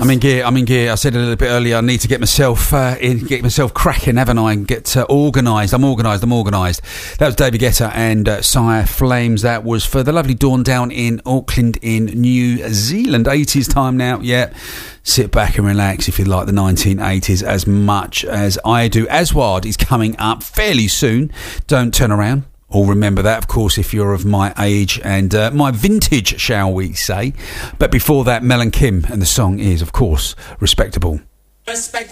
I'm in gear. I said a little bit earlier, I need to get myself get myself cracking, haven't I? And get organised. I'm organised. That was David Guetta and Sire Flames. That was for the lovely Dawn down in Auckland in New Zealand. 80s time now, yeah. Sit back and relax if you like the 1980s as much as I do. Aswad is coming up fairly soon. Don't turn around. All remember that, of course, if you're of my age and my vintage, shall we say. But before that, Mel and Kim, and the song is, of course, Respectable. Respect